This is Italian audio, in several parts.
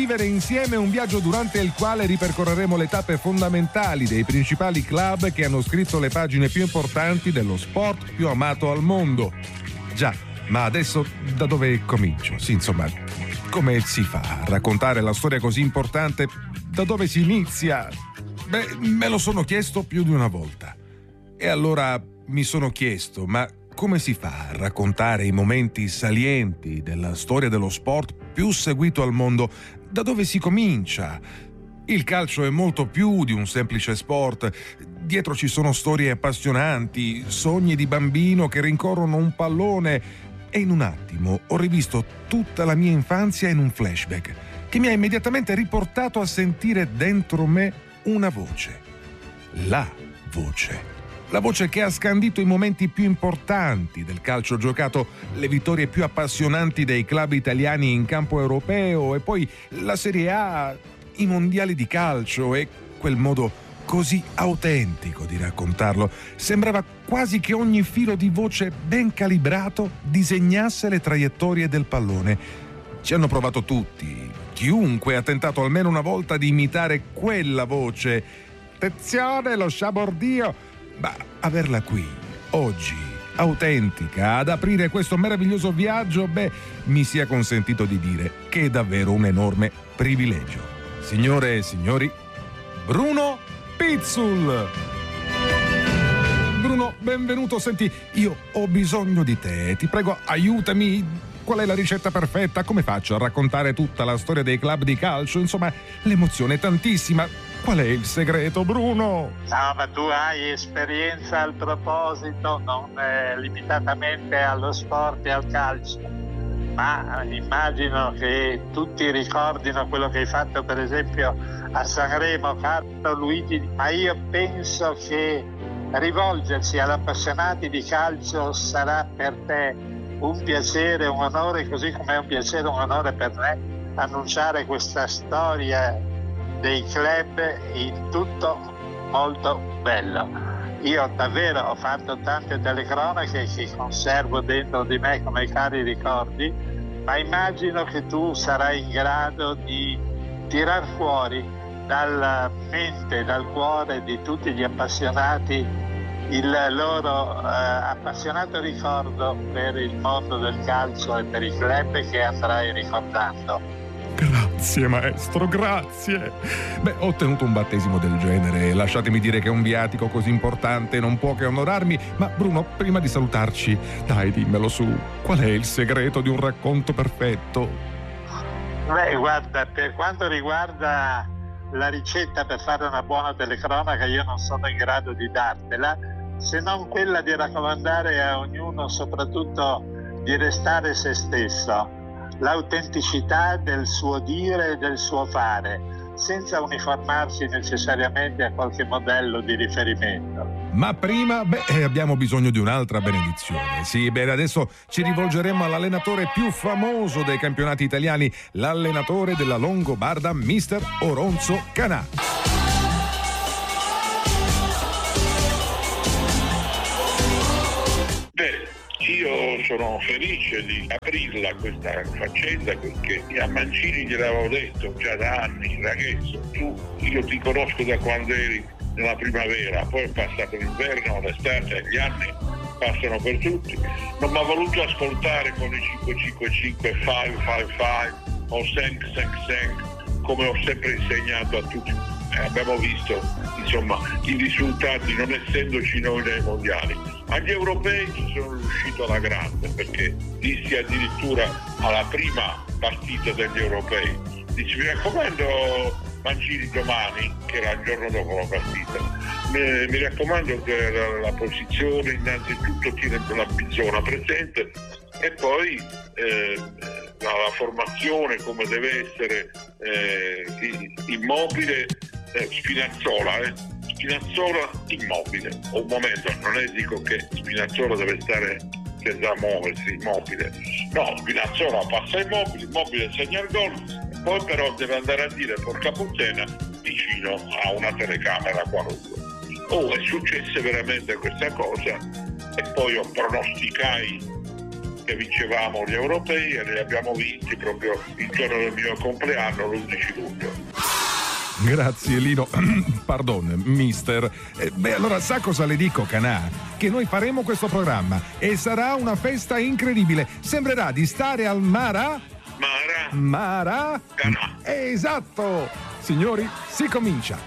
Vivere insieme un viaggio durante il quale ripercorreremo le tappe fondamentali dei principali club che hanno scritto le pagine più importanti dello sport più amato al mondo. Già, ma adesso da dove comincio? Sì, insomma, come si fa a raccontare la storia così importante? Da dove si inizia? Beh, me lo sono chiesto più di una volta. E allora mi sono chiesto, ma come si fa a raccontare i momenti salienti della storia dello sport più seguito al mondo? Da dove si comincia? Il calcio è molto più di un semplice sport. Dietro ci sono storie appassionanti, sogni di bambino che rincorrono un pallone. E in un attimo ho rivisto tutta la mia infanzia in un flashback che mi ha immediatamente riportato a sentire dentro me una voce. La voce. La voce che ha scandito i momenti più importanti del calcio giocato, le vittorie più appassionanti dei club italiani in campo europeo e poi la Serie A, i mondiali di calcio e quel modo così autentico di raccontarlo. Sembrava quasi che ogni filo di voce ben calibrato disegnasse le traiettorie del pallone. Ci hanno provato tutti. Chiunque ha tentato almeno una volta di imitare quella voce. Attenzione, lo sciabordio! Ma averla qui, oggi, autentica, ad aprire questo meraviglioso viaggio, mi sia consentito di dire che è davvero un enorme privilegio. Signore e signori, Bruno Pizzul! Bruno, benvenuto. Senti, io ho bisogno di te. Ti prego, aiutami. Qual è la ricetta perfetta? Come faccio a raccontare tutta la storia dei club di calcio? Insomma, l'emozione è tantissima. Qual è il segreto, Bruno? No, ma tu hai esperienza al proposito, non limitatamente allo sport e al calcio, ma immagino che tutti ricordino quello che hai fatto per esempio a Sanremo, caro Luigi, ma io penso che rivolgersi ad appassionati di calcio sarà per te un piacere, un onore, così come è un piacere, un onore per me annunciare questa storia dei club in tutto molto bello. Io davvero ho fatto tante telecronache che conservo dentro di me come cari ricordi, ma immagino che tu sarai in grado di tirar fuori dalla mente, dal cuore di tutti gli appassionati il loro appassionato ricordo per il mondo del calcio e per i club che andrai ricordando. Grazie maestro, grazie. Ho ottenuto un battesimo del genere. Lasciatemi dire che un viatico così importante non può che onorarmi. Ma Bruno, prima di salutarci, dai, dimmelo su. Qual è il segreto di un racconto perfetto? Guarda, per quanto riguarda la ricetta per fare una buona telecronaca, io non sono in grado di dartela, se non quella di raccomandare a ognuno soprattutto di restare se stesso, l'autenticità del suo dire e del suo fare, senza uniformarsi necessariamente a qualche modello di riferimento. Ma prima, abbiamo bisogno di un'altra benedizione. Sì, adesso ci rivolgeremo all'allenatore più famoso dei campionati italiani, l'allenatore della Longobarda, mister Oronzo Canà. Io sono felice di aprirla questa faccenda perché a Mancini gliel'avevo detto già da anni, ragazzo, io ti conosco da quando eri nella primavera, poi è passato l'inverno, l'estate, gli anni passano per tutti, non mi ha voluto ascoltare con i 555, 555 o 555 come ho sempre insegnato a tutti. Abbiamo visto insomma i risultati non essendoci noi nei mondiali. Agli europei ci sono riuscito alla grande perché dissi addirittura alla prima partita degli europei, dici mi raccomando Mancini domani, che era il giorno dopo la partita, mi raccomando che la posizione innanzitutto tiene la zona presente e poi la formazione come deve essere immobile, Spinazzola immobile. Un momento, non è dico che Spinazzola deve stare senza muoversi, immobile. No, Spinazzola passa immobile segna il gol, poi però deve andare a dire porca puttana vicino a una telecamera qualunque. È successa veramente questa cosa e poi io pronosticai che vincevamo gli europei e li abbiamo vinti proprio il giorno del mio compleanno, l'11 luglio. Grazie Lino, pardon, mister. Allora sa cosa le dico, Canà? Che noi faremo questo programma e sarà una festa incredibile. Sembrerà di stare al Mara? Canà. Esatto! Signori, si comincia.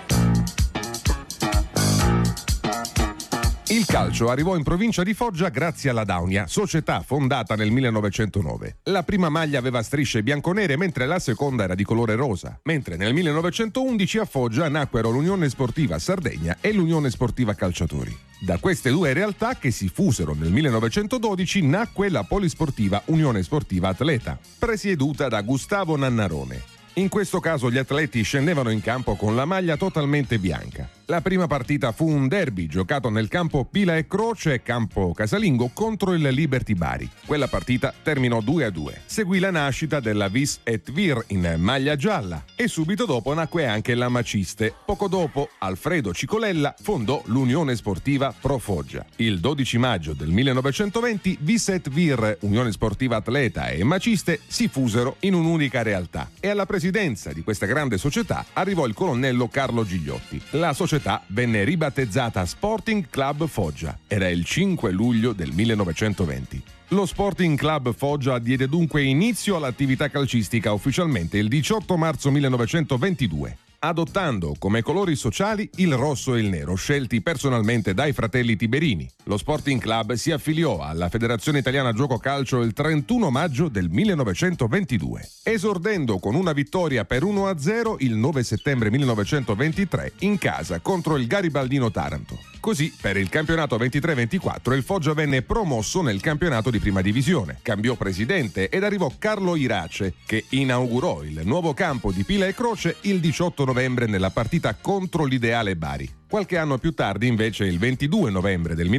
Il calcio arrivò in provincia di Foggia grazie alla Daunia, società fondata nel 1909. La prima maglia aveva strisce bianconere, mentre la seconda era di colore rosa. Mentre nel 1911 a Foggia nacquero l'Unione Sportiva Sardegna e l'Unione Sportiva Calciatori. Da queste due realtà, che si fusero nel 1912, nacque la Polisportiva Unione Sportiva Atleta, presieduta da Gustavo Nannarone. In questo caso gli atleti scendevano in campo con la maglia totalmente bianca. La prima partita fu un derby giocato nel campo Pila e Croce, campo casalingo, contro il Liberty Bari. Quella partita terminò 2-2. Seguì la nascita della Vis et Vir in maglia gialla e subito dopo nacque anche la Maciste. Poco dopo Alfredo Cicolella fondò l'Unione Sportiva Pro Foggia. Il 12 maggio del 1920 Vis et Vir, Unione Sportiva Atleta e Maciste si fusero in un'unica realtà e alla presidenza di questa grande società arrivò il colonnello Carlo Gigliotti. La società venne ribattezzata Sporting Club Foggia. Era il 5 luglio del 1920. Lo Sporting Club Foggia diede dunque inizio all'attività calcistica ufficialmente il 18 marzo 1922. Adottando come colori sociali il rosso e il nero, scelti personalmente dai fratelli Tiberini. Lo Sporting Club si affiliò alla Federazione Italiana Gioco Calcio il 31 maggio del 1922, esordendo con una vittoria per 1-0 il 9 settembre 1923 in casa contro il Garibaldino Taranto. Così, per il campionato 23-24, il Foggia venne promosso nel campionato di prima divisione. Cambiò presidente ed arrivò Carlo Irace, che inaugurò il nuovo campo di Pila e Croce il 18 novembre nella partita contro l'Ideale Bari. Qualche anno più tardi, invece, il 22 novembre del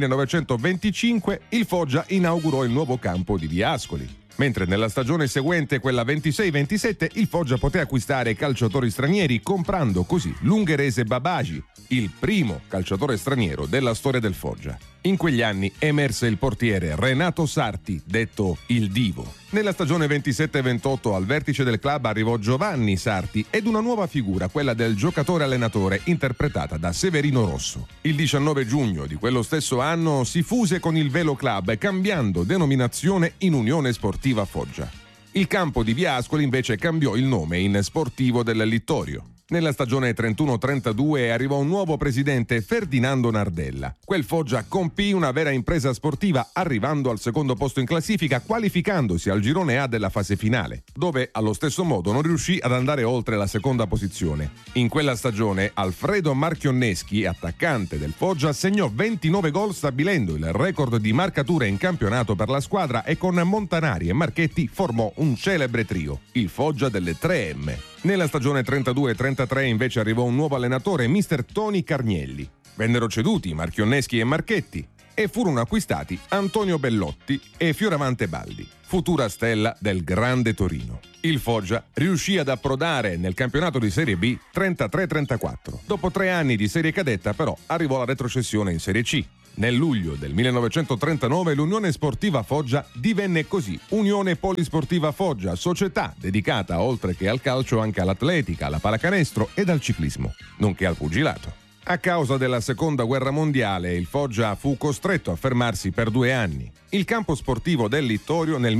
1925, il Foggia inaugurò il nuovo campo di Via Ascoli. Mentre nella stagione seguente, quella 26-27, il Foggia poté acquistare calciatori stranieri, comprando così l'ungherese Babaji, il primo calciatore straniero della storia del Foggia. In quegli anni emerse il portiere Renato Sarti, detto il Divo. Nella stagione 27-28 al vertice del club arrivò Giovanni Sarti ed una nuova figura, quella del giocatore-allenatore, interpretata da Severino Rosso. Il 19 giugno di quello stesso anno si fuse con il Velo Club, cambiando denominazione in Unione Sportiva Foggia. Il campo di Via Ascoli invece cambiò il nome in Sportivo del Littorio. Nella stagione 31-32 arrivò un nuovo presidente, Ferdinando Nardella. Quel Foggia compì una vera impresa sportiva, arrivando al secondo posto in classifica, qualificandosi al girone A della fase finale, dove allo stesso modo non riuscì ad andare oltre la seconda posizione. In quella stagione Alfredo Marchionneschi, attaccante del Foggia, segnò 29 gol, stabilendo il record di marcature in campionato per la squadra, e con Montanari e Marchetti formò un celebre trio, il Foggia delle 3M. Nella stagione 32-33 invece arrivò un nuovo allenatore, mister Toni Carnielli. Vennero ceduti Marchionneschi e Marchetti e furono acquistati Antonio Bellotti e Fioravante Baldi, futura stella del Grande Torino. Il Foggia riuscì ad approdare nel campionato di Serie B 33-34. Dopo 3 anni di Serie Cadetta però arrivò la retrocessione in Serie C. Nel luglio del 1939 l'Unione Sportiva Foggia divenne così Unione Polisportiva Foggia, società dedicata oltre che al calcio anche all'atletica, alla pallacanestro ed al ciclismo, nonché al pugilato. A causa della Seconda Guerra Mondiale il Foggia fu costretto a fermarsi per 2 anni. Il campo sportivo del Littorio nel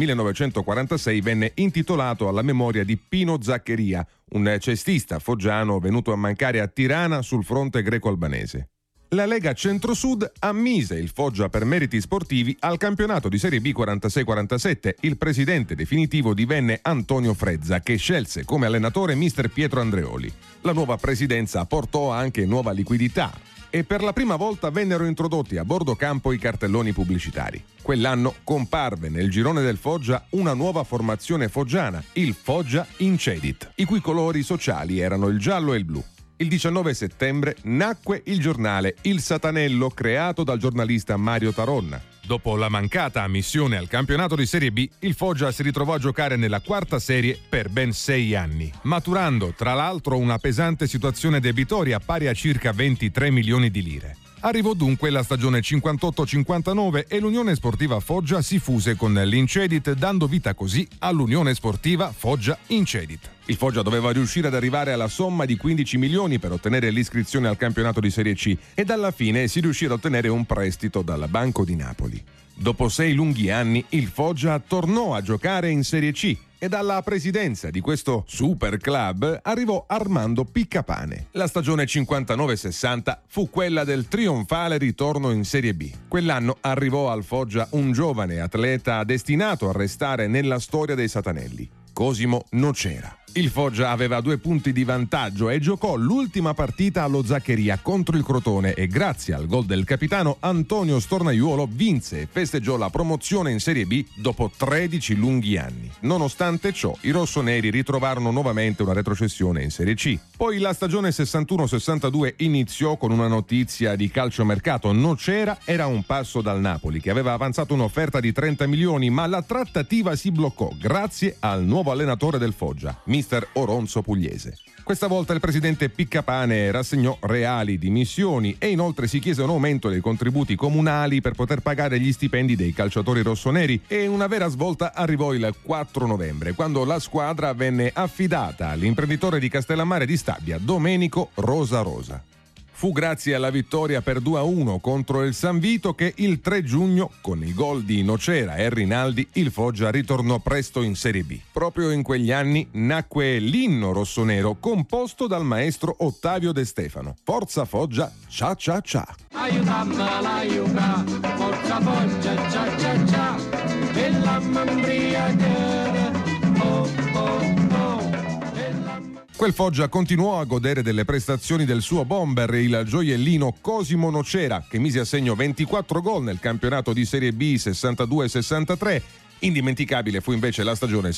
1946 venne intitolato alla memoria di Pino Zaccheria, un cestista foggiano venuto a mancare a Tirana sul fronte greco-albanese. La Lega Centro-Sud ammise il Foggia per meriti sportivi al campionato di Serie B 46-47. Il presidente definitivo divenne Antonio Frezza, che scelse come allenatore mister Pietro Andreoli. La nuova presidenza portò anche nuova liquidità e per la prima volta vennero introdotti a bordo campo i cartelloni pubblicitari. Quell'anno comparve nel girone del Foggia una nuova formazione foggiana, il Foggia Incedit, i cui colori sociali erano il giallo e il blu. Il 19 settembre nacque il giornale Il Satanello, creato dal giornalista Mario Taronna. Dopo la mancata ammissione al campionato di Serie B, il Foggia si ritrovò a giocare nella quarta serie per ben 6 anni, maturando tra l'altro una pesante situazione debitoria pari a circa 23 milioni di lire. Arrivò dunque la stagione 58-59 e l'Unione Sportiva Foggia si fuse con l'Incedit, dando vita così all'Unione Sportiva Foggia Incedit. Il Foggia doveva riuscire ad arrivare alla somma di 15 milioni per ottenere l'iscrizione al campionato di Serie C ed alla fine si riuscì ad ottenere un prestito dal Banco di Napoli. Dopo 6 lunghi anni il Foggia tornò a giocare in Serie C e dalla presidenza di questo super club arrivò Armando Piccapane. La stagione 59-60 fu quella del trionfale ritorno in Serie B. Quell'anno arrivò al Foggia un giovane atleta destinato a restare nella storia dei Satanelli, Cosimo Nocera. Il Foggia aveva 2 punti di vantaggio e giocò l'ultima partita allo Zaccheria contro il Crotone e grazie al gol del capitano Antonio Stornaiuolo vinse e festeggiò la promozione in Serie B dopo 13 lunghi anni. Nonostante ciò, i rossoneri ritrovarono nuovamente una retrocessione in Serie C. Poi la stagione 61-62 iniziò con una notizia di calciomercato. Nocera era a un passo dal Napoli, che aveva avanzato un'offerta di 30 milioni, ma la trattativa si bloccò grazie al nuovo allenatore del Foggia, mister Oronzo Pugliese. Questa volta il presidente Piccapane rassegnò reali dimissioni e inoltre si chiese un aumento dei contributi comunali per poter pagare gli stipendi dei calciatori rossoneri e una vera svolta arrivò il 4 novembre, quando la squadra venne affidata all'imprenditore di Castellammare di Stabia, Domenico Rosa Rosa. Fu grazie alla vittoria per 2-1 contro il San Vito che il 3 giugno, con i gol di Nocera e Rinaldi, il Foggia ritornò presto in Serie B. Proprio in quegli anni nacque l'inno rossonero composto dal maestro Ottavio De Stefano. Forza Foggia, cia cia cia. Aiutamela, aiuta, forza Foggia, cia cia cia, e la mambriaca, oh oh oh. Quel Foggia continuò a godere delle prestazioni del suo bomber, il gioiellino Cosimo Nocera, che mise a segno 24 gol nel campionato di Serie B 62-63. Indimenticabile fu invece la stagione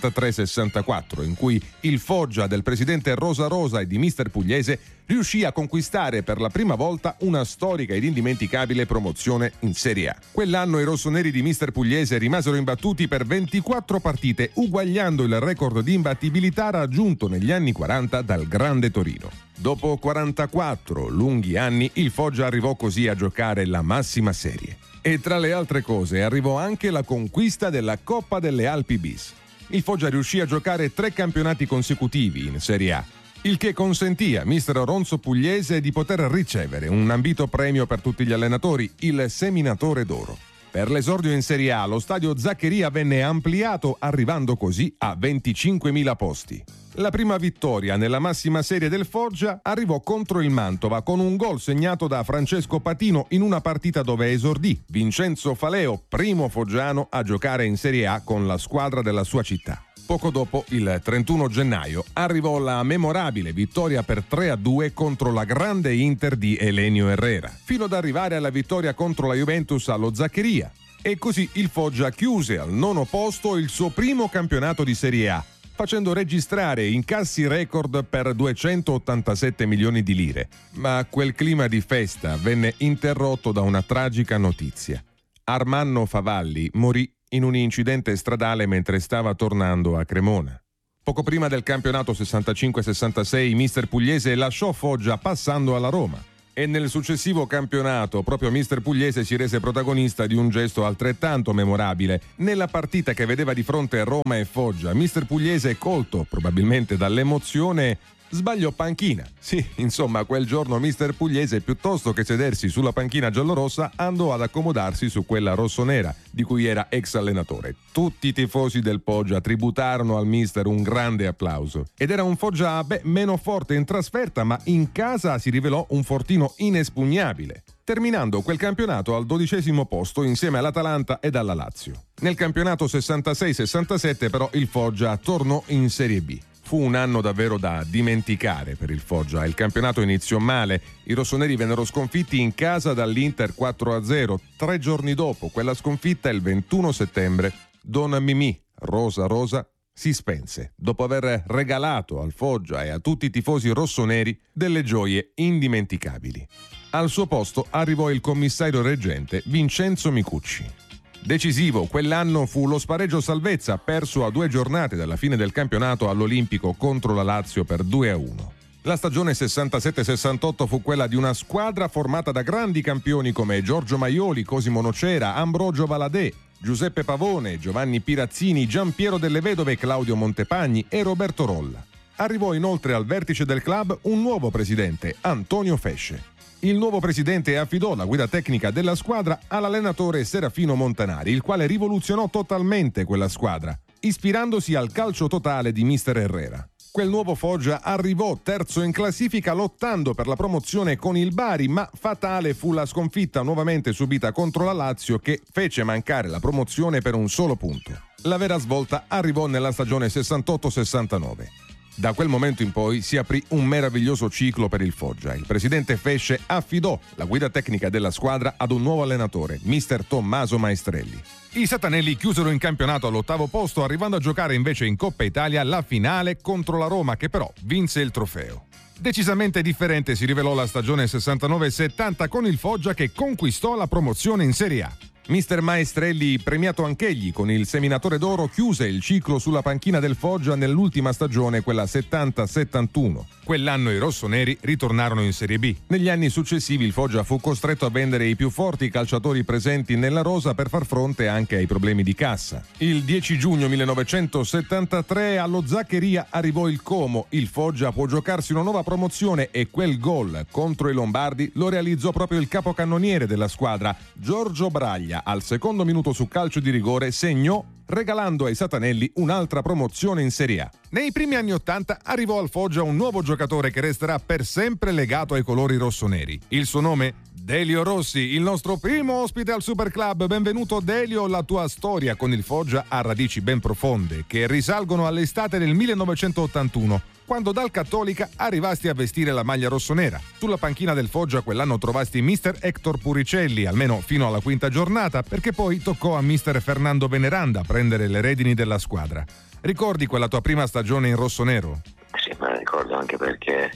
63-64, in cui il Foggia del presidente Rosa Rosa e di mister Pugliese riuscì a conquistare per la prima volta una storica ed indimenticabile promozione in Serie A. Quell'anno i rossoneri di mister Pugliese rimasero imbattuti per 24 partite, uguagliando il record di imbattibilità raggiunto negli anni 40 dal Grande Torino. Dopo 44 lunghi anni, il Foggia arrivò così a giocare la massima serie. E tra le altre cose arrivò anche la conquista della Coppa delle Alpi Bis. Il Foggia riuscì a giocare 3 campionati consecutivi in Serie A, il che consentì a mister Oronzo Pugliese di poter ricevere un ambito premio per tutti gli allenatori, il Seminatore d'Oro. Per l'esordio in Serie A, lo stadio Zaccheria venne ampliato, arrivando così a 25.000 posti. La prima vittoria nella massima serie del Foggia arrivò contro il Mantova con un gol segnato da Francesco Patino in una partita dove esordì Vincenzo Faleo, primo foggiano a giocare in Serie A con la squadra della sua città. Poco dopo, il 31 gennaio, arrivò la memorabile vittoria per 3-2 contro la grande Inter di Elenio Herrera, fino ad arrivare alla vittoria contro la Juventus allo Zaccheria. E così il Foggia chiuse al 9° posto il suo primo campionato di Serie A, facendo registrare incassi record per 287 milioni di lire. Ma quel clima di festa venne interrotto da una tragica notizia. Armando Favalli morì in un incidente stradale mentre stava tornando a Cremona. Poco prima del campionato 65-66 mister Pugliese lasciò Foggia passando alla Roma. E nel successivo campionato proprio mister Pugliese si rese protagonista di un gesto altrettanto memorabile. Nella partita che vedeva di fronte Roma e Foggia, mister Pugliese, colto probabilmente dall'emozione, sbagliò panchina. Sì, insomma, quel giorno mister Pugliese, piuttosto che sedersi sulla panchina giallorossa, andò ad accomodarsi su quella rossonera, di cui era ex allenatore. Tutti i tifosi del Foggia tributarono al mister un grande applauso. Ed era un Foggia meno forte in trasferta, ma in casa si rivelò un fortino inespugnabile, terminando quel campionato al 12° posto insieme all'Atalanta ed alla Lazio. Nel campionato 66-67 però il Foggia tornò in Serie B. Fu un anno davvero da dimenticare per il Foggia. Il campionato iniziò male. I rossoneri vennero sconfitti in casa dall'Inter 4-0. 3 giorni dopo quella sconfitta, il 21 settembre, Don Mimì, Rosa Rosa, si spense dopo aver regalato al Foggia e a tutti i tifosi rossoneri delle gioie indimenticabili. Al suo posto arrivò il commissario reggente Vincenzo Micucci. Decisivo quell'anno fu lo spareggio salvezza perso a 2 giornate dalla fine del campionato all'Olimpico contro la Lazio per 2-1. La stagione 67-68 fu quella di una squadra formata da grandi campioni come Giorgio Maioli, Cosimo Nocera, Ambrogio Valadè, Giuseppe Pavone, Giovanni Pirazzini, Giampiero Delle Vedove, Claudio Montepagni e Roberto Rolla. Arrivò inoltre al vertice del club un nuovo presidente, Antonio Fesce. Il nuovo presidente affidò la guida tecnica della squadra all'allenatore Serafino Montanari, il quale rivoluzionò totalmente quella squadra, ispirandosi al calcio totale di mister Herrera. Quel nuovo Foggia arrivò terzo in classifica lottando per la promozione con il Bari, ma fatale fu la sconfitta nuovamente subita contro la Lazio che fece mancare la promozione per un solo punto. La vera svolta arrivò nella stagione 68-69. Da quel momento in poi si aprì un meraviglioso ciclo per il Foggia. Il presidente Fesce affidò la guida tecnica della squadra ad un nuovo allenatore, mister Tommaso Maestrelli. I satanelli chiusero in campionato all'8° posto, arrivando a giocare invece in Coppa Italia la finale contro la Roma, che però vinse il trofeo. Decisamente differente si rivelò la stagione 69-70 con il Foggia che conquistò la promozione in Serie A. Mister Maestrelli, premiato anch'egli con il Seminatore d'Oro, chiuse il ciclo sulla panchina del Foggia nell'ultima stagione, quella 70-71. Quell'anno i rossoneri ritornarono in Serie B. Negli anni successivi il Foggia fu costretto a vendere i più forti calciatori presenti nella rosa per far fronte anche ai problemi di cassa. Il 10 giugno 1973 allo Zaccheria arrivò il Como. Il Foggia può giocarsi una nuova promozione e quel gol contro i Lombardi lo realizzò proprio il capocannoniere della squadra, Giorgio Braglia. Al secondo minuto su calcio di rigore segnò, regalando ai satanelli un'altra promozione in Serie A. Nei primi anni '80 arrivò al Foggia un nuovo giocatore che resterà per sempre legato ai colori rossoneri. Il suo nome? Delio Rossi, il nostro primo ospite al Super Club. Benvenuto Delio, la tua storia con il Foggia ha radici ben profonde che risalgono all'estate del 1981. Quando dal Cattolica arrivasti a vestire la maglia rossonera. Sulla panchina del Foggia quell'anno trovasti mister Hector Puricelli, almeno fino alla quinta giornata, perché poi toccò a mister Fernando Veneranda prendere le redini della squadra. Ricordi quella tua prima stagione in rossonero? Sì, me la ricordo anche perché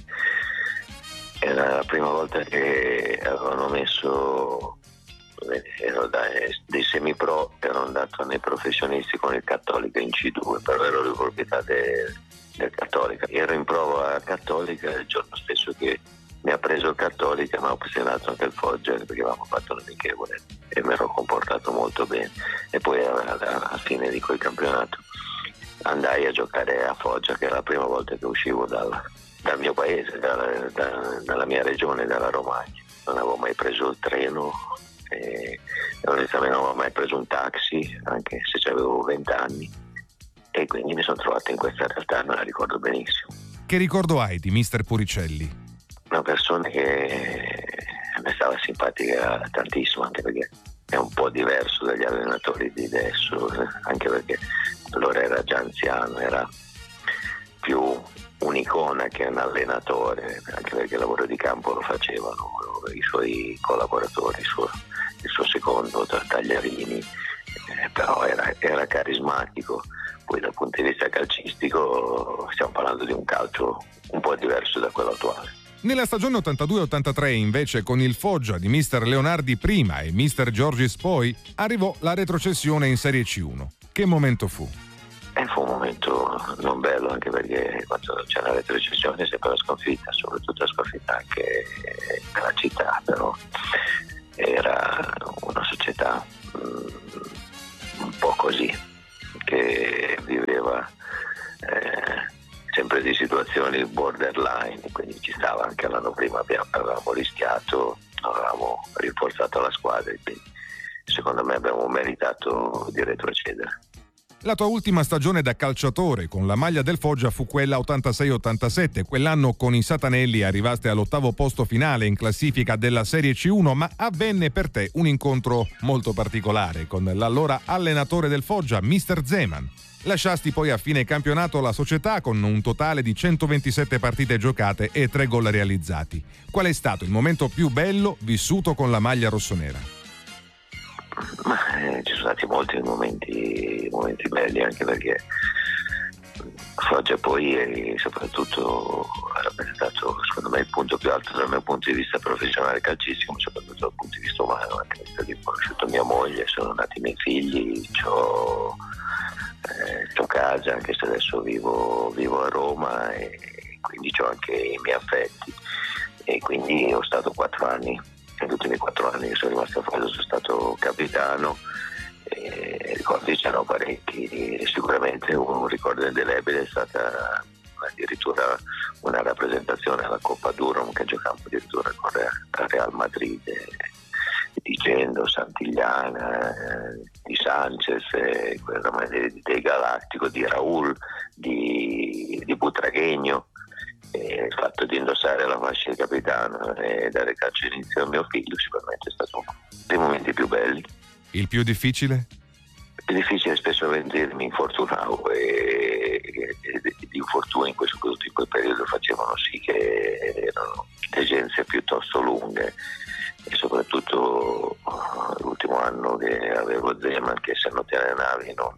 era la prima volta che avevano messo, ero dei semi-pro, ero andato nei professionisti con il Cattolica in C2, però ero di proprietà del Cattolica. Ero in prova a Cattolica il giorno stesso che mi ha preso il Cattolica, ma ho opzionato anche il Foggia perché avevamo fatto l'amichevole e mi ero comportato molto bene. E poi alla fine di quel campionato andai a giocare a Foggia, che era la prima volta che uscivo dal mio paese, dalla mia regione, dalla Romagna. Non avevo mai preso il treno e onestamente non avevo mai preso un taxi, anche se avevo 20 anni. E quindi mi sono trovato in questa realtà, me la ricordo benissimo. Che ricordo hai di mister Puricelli? Una persona che mi stava simpatica tantissimo, anche perché è un po' diverso dagli allenatori di adesso, anche perché allora era già anziano, era più un'icona che un allenatore, anche perché il lavoro di campo lo facevano i suoi collaboratori, il suo secondo Tagliarini, però era carismatico. Poi dal punto di vista calcistico stiamo parlando di un calcio un po' diverso da quello attuale. Nella stagione 82-83 invece con il Foggia di mister Leonardi prima e mister Giorgis poi arrivò la retrocessione in Serie C1. Che momento fu? Fu un momento non bello, anche perché quando c'è la retrocessione è sempre la sconfitta, soprattutto la sconfitta anche nella città, però era una società un po' così, che viveva sempre di situazioni borderline, quindi ci stava. Anche l'anno prima avevamo rischiato, avevamo rinforzato la squadra e quindi secondo me abbiamo meritato di retrocedere. La tua ultima stagione da calciatore con la maglia del Foggia fu quella 86-87. Quell'anno con i satanelli arrivaste all'8° posto finale in classifica della Serie C1, ma avvenne per te un incontro molto particolare con l'allora allenatore del Foggia, mister Zeman. Lasciasti poi a fine campionato la società con un totale di 127 partite giocate e 3 gol realizzati. Qual è stato il momento più bello vissuto con la maglia rossonera? Ma ci sono stati molti momenti belli, anche perché Foggia poi soprattutto ha rappresentato secondo me il punto più alto dal mio punto di vista professionale calcistico, ma soprattutto dal punto di vista umano, anche perché ho conosciuto mia moglie, sono nati i miei figli, c'ho casa, anche se adesso vivo a Roma, e quindi ho anche i miei affetti, e quindi ho stato 4 anni, negli ultimi 4 anni che sono rimasto a Foggia sono stato capitano, e ricordi c'erano parecchi, sicuramente un ricordo indelebile è stata addirittura una rappresentazione alla Coppa Durum che giocavamo addirittura con Real Madrid, dicendo Santigliana, di Sanchez, di Galattico, di Raul, di Butragueño. Il fatto di indossare la fascia di capitano e dare calcio inizio al mio figlio sicuramente è stato uno dei momenti più belli. Il più difficile? Il più difficile spesso mi infortunavo e gli infortuni in quel periodo facevano sì che erano degenze piuttosto lunghe, e soprattutto l'ultimo anno che avevo Zeman, che se non ti allenavi non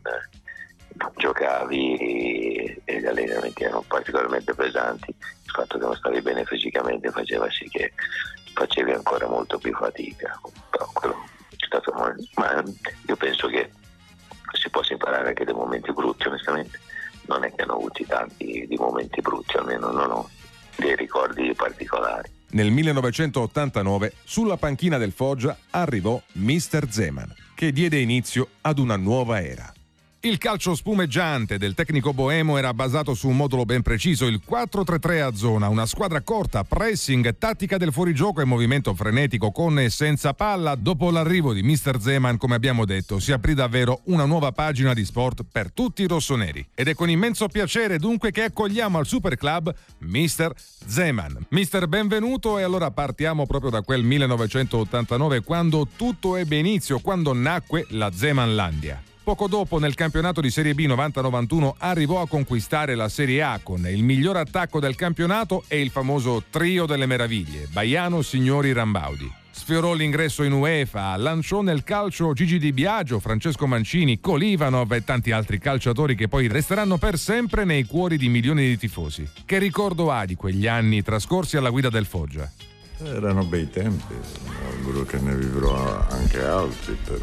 giocavi e gli allenamenti erano particolarmente pesanti, il fatto che non stavi bene fisicamente faceva sì che facevi ancora molto più fatica, però quello è stato ma io penso che si possa imparare anche dai momenti brutti. Onestamente non è che hanno avuti tanti di momenti brutti, almeno non ho dei ricordi particolari. Nel 1989 sulla panchina del Foggia arrivò Mr. Zeman, che diede inizio ad una nuova era. Il calcio spumeggiante del tecnico boemo era basato su un modulo ben preciso, il 4-3-3 a zona, una squadra corta, pressing, tattica del fuorigioco e movimento frenetico con e senza palla. Dopo l'arrivo di Mr. Zeman, come abbiamo detto, si aprì davvero una nuova pagina di sport per tutti i rossoneri. Ed è con immenso piacere dunque che accogliamo al Super Club Mr. Zeman. Mister, benvenuto, e allora partiamo proprio da quel 1989, quando tutto ebbe inizio, quando nacque la Zemanlandia. Poco dopo, nel campionato di Serie B 90-91, arrivò a conquistare la Serie A con il miglior attacco del campionato e il famoso trio delle meraviglie, Baiano, Signori, Rambaudi. Sfiorò l'ingresso in UEFA, lanciò nel calcio Gigi Di Biagio, Francesco Mancini, Kolivanov e tanti altri calciatori che poi resteranno per sempre nei cuori di milioni di tifosi. Che ricordo ha di quegli anni trascorsi alla guida del Foggia? Erano bei tempi, auguro che ne vivrò anche altri, però.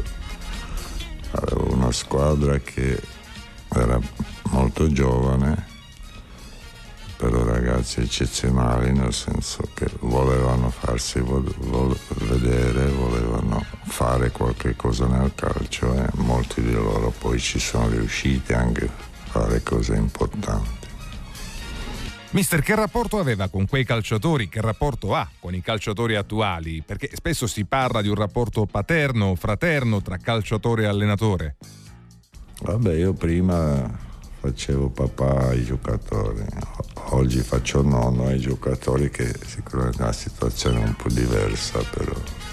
Avevo una squadra che era molto giovane, però ragazzi eccezionali, nel senso che volevano farsi vedere, volevano fare qualche cosa nel calcio, e molti di loro poi ci sono riusciti anche a fare cose importanti. Mister, che rapporto aveva con quei calciatori? Che rapporto ha con i calciatori attuali? Perché spesso si parla di un rapporto paterno, fraterno tra calciatore e allenatore. Vabbè, io prima facevo papà ai giocatori, oggi faccio nonno ai giocatori, che sicuramente è una situazione un po' diversa, però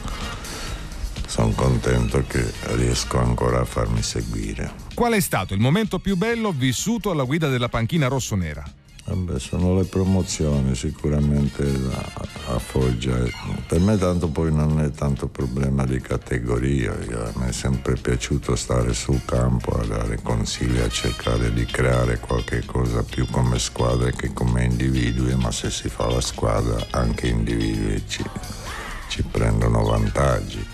sono contento che riesco ancora a farmi seguire. Qual è stato il momento più bello vissuto alla guida della panchina rossonera? Vabbè, sono le promozioni sicuramente a Foggia. Per me tanto poi non è tanto problema di categoria, a me è sempre piaciuto stare sul campo a dare consigli, a cercare di creare qualche cosa più come squadra che come individui, ma se si fa la squadra anche individui ci prendono vantaggi,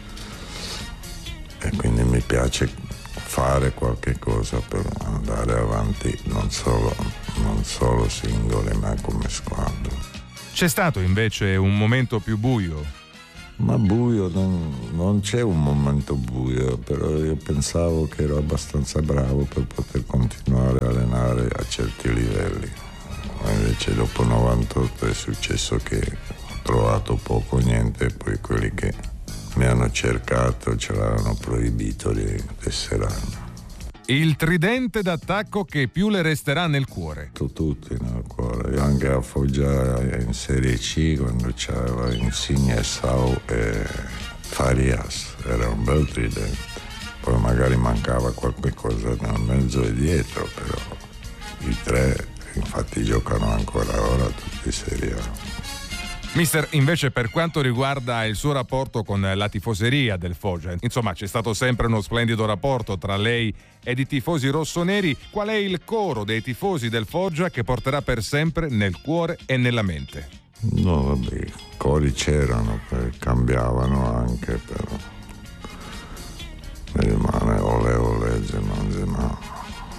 e quindi mi piace fare qualche cosa per andare avanti non solo singoli ma come squadra. C'è stato invece un momento più buio? Ma buio non c'è un momento buio, però io pensavo che ero abbastanza bravo per poter continuare a allenare a certi livelli, ma invece dopo 98 è successo che ho trovato poco o niente, e poi quelli che mi hanno cercato ce l'hanno proibito di tesseranno. Il tridente d'attacco che più le resterà nel cuore. Tutti nel cuore. Io anche a Foggia in Serie C, quando c'era Insigne, Sau e Farias, era un bel tridente. Poi magari mancava qualche cosa nel mezzo e dietro, però i tre infatti giocano ancora ora tutti in Serie A. Mister, invece per quanto riguarda il suo rapporto con la tifoseria del Foggia, insomma c'è stato sempre uno splendido rapporto tra lei ed i tifosi rossoneri. Qual è il coro dei tifosi del Foggia che porterà per sempre nel cuore e nella mente? No, vabbè, i cori c'erano, cambiavano anche, però mi rimane ole ole, Zeman.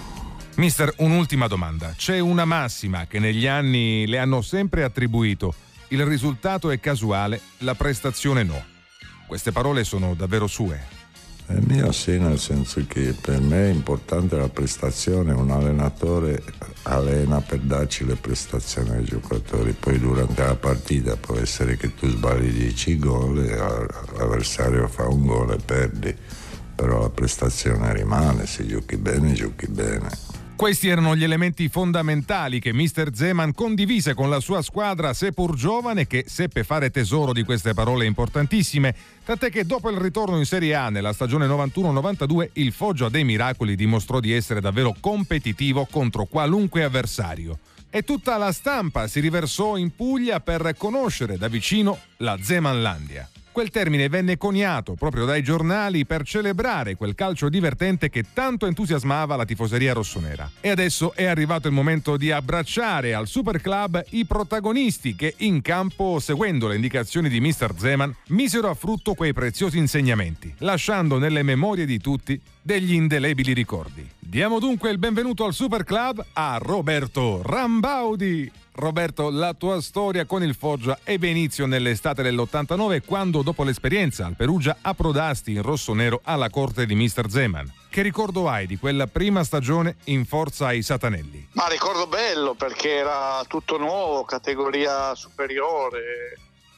Mister, un'ultima domanda. C'è una massima che negli anni le hanno sempre attribuito: il risultato è casuale, la prestazione no. Queste parole sono davvero sue? Il mio sì, nel senso che per me è importante la prestazione. Un allenatore allena per darci le prestazioni ai giocatori, poi durante la partita può essere che tu sbagli 10 gol e l'avversario fa un gol e perdi, però la prestazione rimane, se giochi bene giochi bene. Questi erano gli elementi fondamentali che Mister Zeman condivise con la sua squadra, seppur giovane, che seppe fare tesoro di queste parole importantissime, tant'è che dopo il ritorno in Serie A nella stagione 91-92 il Foggia dei Miracoli dimostrò di essere davvero competitivo contro qualunque avversario. E tutta la stampa si riversò in Puglia per conoscere da vicino la Zemanlandia. Quel termine venne coniato proprio dai giornali per celebrare quel calcio divertente che tanto entusiasmava la tifoseria rossonera. E adesso è arrivato il momento di abbracciare al Super Club i protagonisti che in campo, seguendo le indicazioni di Mr. Zeman, misero a frutto quei preziosi insegnamenti, lasciando nelle memorie di tutti degli indelebili ricordi. Diamo dunque il benvenuto al Super Club a Roberto Rambaudi. Roberto, la tua storia con il Foggia ebbe inizio nell'estate dell'89, quando dopo l'esperienza al Perugia approdasti in rossonero alla corte di Mr. Zeman. Che ricordo hai di quella prima stagione in forza ai Satanelli? Ma ricordo bello, perché era tutto nuovo, categoria superiore,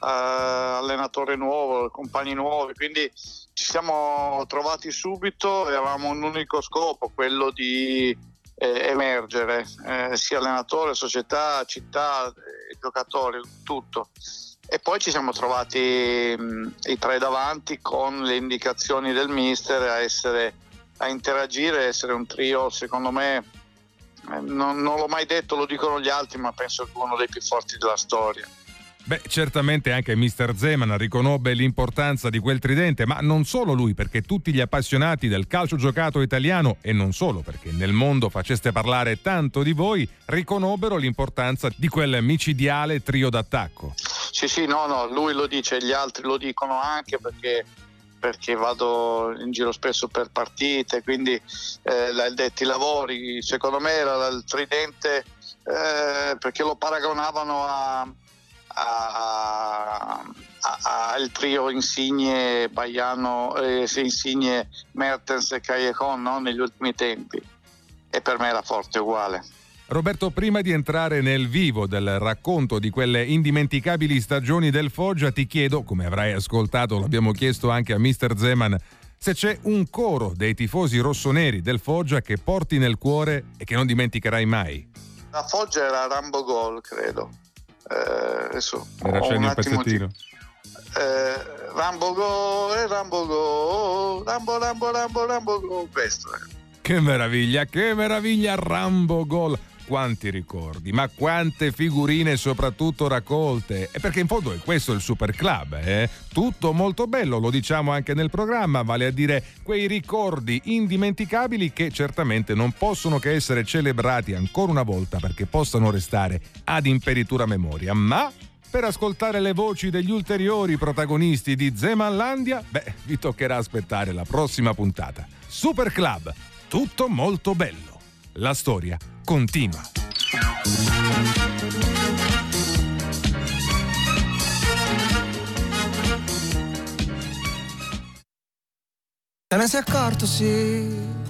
allenatore nuovo, compagni nuovi, quindi ci siamo trovati subito e avevamo un unico scopo, quello di emergere, sia allenatore, società, città, giocatori, tutto. E poi ci siamo trovati i tre davanti con le indicazioni del mister a interagire, essere un trio, secondo me, non l'ho mai detto, lo dicono gli altri, ma penso che uno dei più forti della storia. Beh, certamente anche Mr. Zeman riconobbe l'importanza di quel tridente, ma non solo lui, perché tutti gli appassionati del calcio giocato italiano, e non solo perché nel mondo faceste parlare tanto di voi, riconobbero l'importanza di quel micidiale trio d'attacco. Sì, no, lui lo dice, gli altri lo dicono anche perché vado in giro spesso per partite, quindi detti lavori, secondo me era il tridente, perché lo paragonavano al trio Insigne, Baiano, Insigne, Mertens e Callejon, no? Negli ultimi tempi, e per me era forte uguale. Roberto, prima di entrare nel vivo del racconto di quelle indimenticabili stagioni del Foggia, ti chiedo, come avrai ascoltato, l'abbiamo chiesto anche a Mr. Zeman, se c'è un coro dei tifosi rossoneri del Foggia che porti nel cuore e che non dimenticherai mai. La Foggia era Rambo Gol, credo. Adesso era un pezzettino. Rambo Go, Rambo Go, Rambo Go, questo è. Che meraviglia, Rambo Gol. Quanti ricordi, ma quante figurine soprattutto raccolte. E perché in fondo è questo il Super Club, Tutto molto bello, lo diciamo anche nel programma, vale a dire quei ricordi indimenticabili che certamente non possono che essere celebrati ancora una volta perché possano restare ad imperitura memoria. Ma per ascoltare le voci degli ulteriori protagonisti di Zemanlandia, vi toccherà aspettare la prossima puntata. Super Club, tutto molto bello. La storia continua. Te ne sei accorto, sì,